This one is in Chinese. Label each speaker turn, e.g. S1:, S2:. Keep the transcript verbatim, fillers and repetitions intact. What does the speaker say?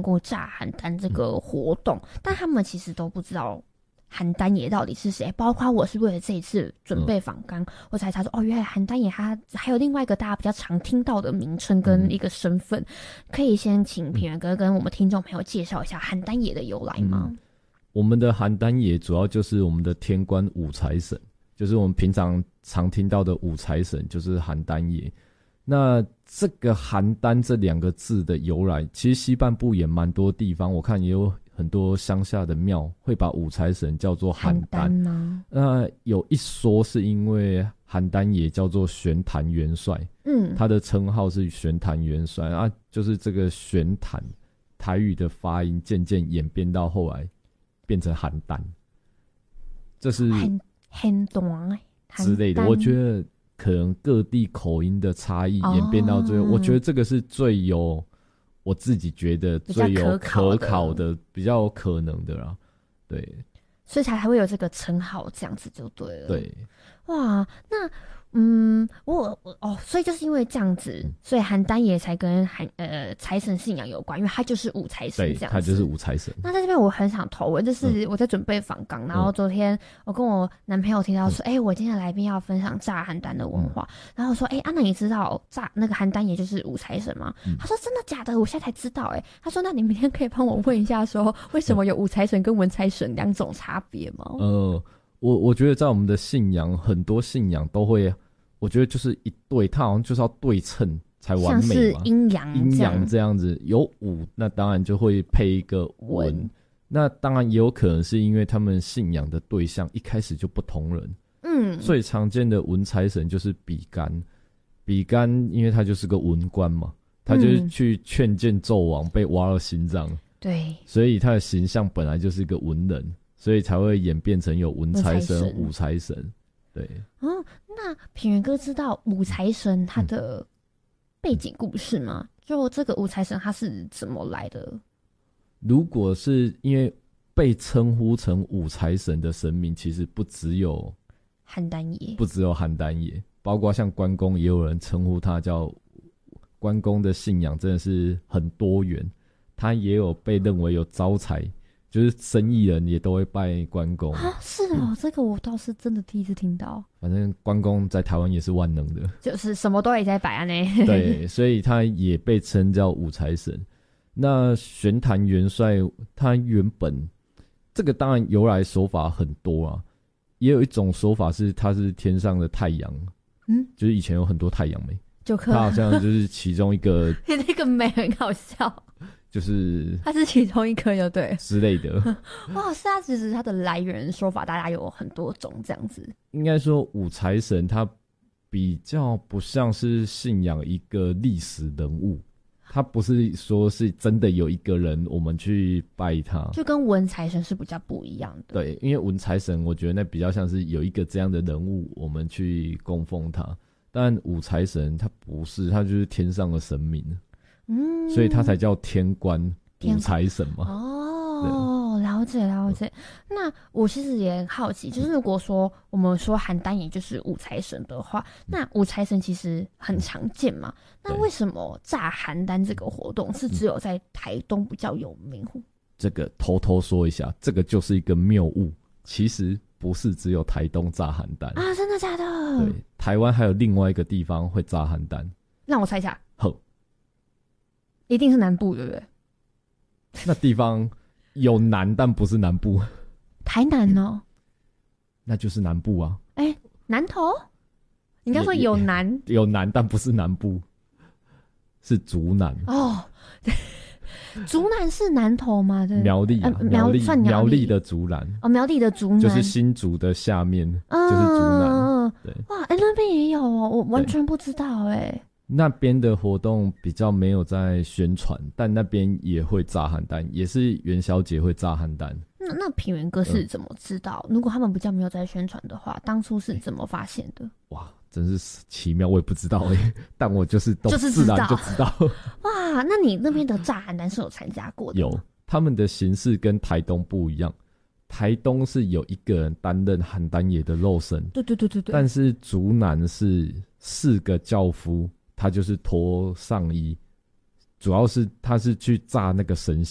S1: 过炸邯郸这个活动，嗯、但他们其实都不知道邯郸爷到底是谁。包括我是为了这一次准备访纲、嗯，我才查说哦，原来邯郸爷他还有另外一个大家比较常听到的名称跟一个身份、嗯。可以先请品源哥跟我们听众朋友介绍一下邯郸爷的由来吗？
S2: 嗯、我们的邯郸爷主要就是我们的天官五财神，就是我们平常常听到的五财神，就是邯郸爷。那这个邯郸这两个字的由来，其实西半部也蛮多地方，我看也有很多乡下的庙会把五财神叫做邯郸
S1: 吗？
S2: 那有一说是因为邯郸爷叫做玄坛元帅，嗯，他的称号是玄坛元帅啊，就是这个玄坛台语的发音渐渐演变到后来变成邯郸，这是
S1: 很很短
S2: 之类的，我觉得。可能各地口音的差异演变到最后、哦、我觉得这个是最有我自己觉得最有可考的比较有可能的啦，对，
S1: 所以才还会有这个称号，这样子就对了。
S2: 对，
S1: 哇，那嗯，我我哦，所以就是因为这样子，嗯、所以邯郸爷才跟韩呃财神信仰有关，因为他就是五财神这样子，
S2: 他就是五财神。
S1: 那在这边我很想投问，就是我在准备访纲、嗯，然后昨天我跟我男朋友提到说，哎、嗯欸，我今天的来宾要分享炸邯郸的文化，嗯、然后我说，哎、欸，安、啊、娜你知道炸那个邯郸爷就是五财神吗？嗯、他说真的假的？我现在才知道、欸，哎，他说那你明天可以帮我问一下，说为什么有五财神跟文财神两种差别吗？
S2: 呃，我我觉得在我们的信仰，很多信仰都会。我觉得就是一对，它好像就是要对称才完美嘛，像
S1: 是阴阳
S2: 阴阳这样子。有武，那当然就会配一个文。那当然也有可能是因为他们信仰的对象一开始就不同人。嗯，最常见的文财神就是比干，比干因为他就是个文官嘛，他就是去劝谏纣王被挖了心脏，
S1: 对，
S2: 所以他的形象本来就是一个文人，所以才会演变成有文财神、武财神。对，
S1: 嗯，那品源哥知道五财神他的背景故事吗？嗯、就这个五财神他是怎么来的？
S2: 如果是因为被称呼成五财神的神明，其实不只有
S1: 邯郸爷，
S2: 不只有邯郸爷，包括像关公，也有人称呼他叫关公的信仰真的是很多元，他也有被认为有招财。就是生意人也都会拜关公
S1: 啊，是哦、嗯，这个我倒是真的第一次听到。
S2: 反正关公在台湾也是万能的，
S1: 就是什么都也在摆啊呢。
S2: 对，所以他也被称叫五财神。那玄坛元帅他原本这个当然由来说法很多啊，也有一种说法是他是天上的太阳，嗯，就是以前有很多太阳梅，
S1: 就
S2: 他好像就是其中一个，
S1: 那个梅很好笑。
S2: 就是
S1: 它是其中一颗就对
S2: 之类的。
S1: 哇，是啊，其实它的来源说法大家有很多种这样子。
S2: 应该说五财神他比较不像是信仰一个历史人物，他不是说是真的有一个人我们去拜他，
S1: 就跟文财神是比较不一样的。
S2: 对，因为文财神我觉得那比较像是有一个这样的人物我们去供奉他，但五财神他不是，他就是天上的神明。嗯，所以他才叫天官五财神嘛。
S1: 哦，了解了解。那我其实也很好奇，就是如果说我们说邯郸也就是五财神的话，那五财神其实很常见嘛。那为什么炸邯郸这个活动是只有在台东比较有名？
S2: 这个偷偷说一下，这个就是一个谬误，其实不是只有台东炸邯郸
S1: 啊，真的假的？
S2: 对，台湾还有另外一个地方会炸邯郸。
S1: 让我猜一下。
S2: 好。
S1: 一定是南部，对不对？
S2: 那地方有南，但不是南部。
S1: 台南哦，
S2: 那就是南部啊。
S1: 哎、欸，南投？你刚说有南，
S2: 有南，但不是南部，是竹南
S1: 哦。竹南是南投吗？对，
S2: 苗栗啊，呃、苗栗
S1: 算苗栗
S2: 苗栗的竹南
S1: 哦，苗栗的竹南
S2: 就是新竹的下面，嗯、就是竹南。对，
S1: 哇，哎、欸，那边也有哦，我完全不知道哎、欸。
S2: 那边的活动比较没有在宣传，但那边也会炸邯郸，也是元宵节会炸邯郸。
S1: 那那品源哥是怎么知道、嗯？如果他们比较没有在宣传的话，当初是怎么发现的？
S2: 哇，真是奇妙，我也不知道哎、欸，但我就是都自然就知道。
S1: 哇，那你那边的炸邯郸是有参加过的吗？
S2: 有，他们的形式跟台东不一样。台东是有一个人担任邯郸爷的肉身，
S1: 对对对对对。
S2: 但是竹南是四个轿夫。他就是脱上衣，主要是他是去炸那个神